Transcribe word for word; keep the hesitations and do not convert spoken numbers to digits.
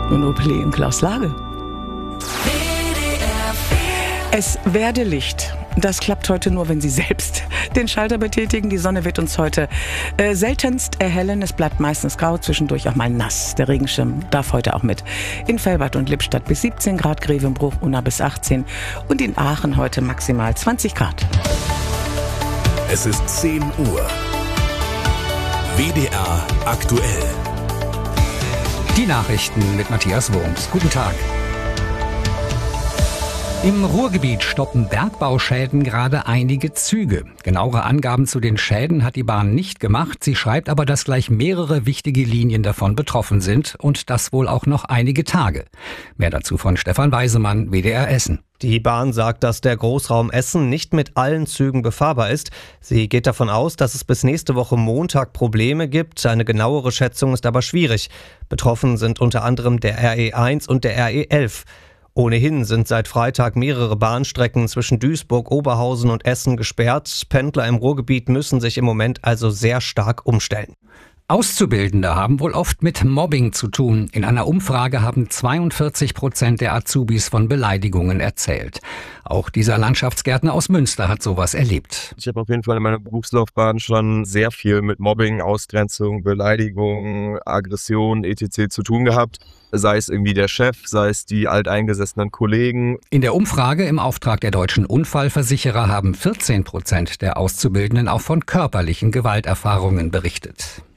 Monopoly in Klaus Lage. Es werde Licht. Das klappt heute nur, wenn Sie selbst den Schalter betätigen. Die Sonne wird uns heute äh, seltenst erhellen. Es bleibt meistens grau, zwischendurch auch mal nass. Der Regenschirm darf heute auch mit. In Velbert und Lippstadt bis siebzehn Grad, Grevenbruch, Unna bis achtzehn und in Aachen heute maximal zwanzig Grad. Es ist zehn Uhr. W D R aktuell. Die Nachrichten mit Matthias Wurms. Guten Tag. Im Ruhrgebiet stoppen Bergbauschäden gerade einige Züge. Genauere Angaben zu den Schäden hat die Bahn nicht gemacht. Sie schreibt aber, dass gleich mehrere wichtige Linien davon betroffen sind und das wohl auch noch einige Tage. Mehr dazu von Stefan Weisemann, W D R Essen. Die Bahn sagt, dass der Großraum Essen nicht mit allen Zügen befahrbar ist. Sie geht davon aus, dass es bis nächste Woche Montag Probleme gibt. Eine genauere Schätzung ist aber schwierig. Betroffen sind unter anderem der R E eins und der R E elf. Ohnehin sind seit Freitag mehrere Bahnstrecken zwischen Duisburg, Oberhausen und Essen gesperrt. Pendler im Ruhrgebiet müssen sich im Moment also sehr stark umstellen. Auszubildende haben wohl oft mit Mobbing zu tun. In einer Umfrage haben zweiundvierzig Prozent der Azubis von Beleidigungen erzählt. Auch dieser Landschaftsgärtner aus Münster hat sowas erlebt. Ich habe auf jeden Fall in meiner Berufslaufbahn schon sehr viel mit Mobbing, Ausgrenzung, Beleidigung, Aggression et cetera zu tun gehabt. Sei es irgendwie der Chef, sei es die alteingesessenen Kollegen. In der Umfrage im Auftrag der Deutschen Unfallversicherer haben vierzehn Prozent der Auszubildenden auch von körperlichen Gewalterfahrungen berichtet.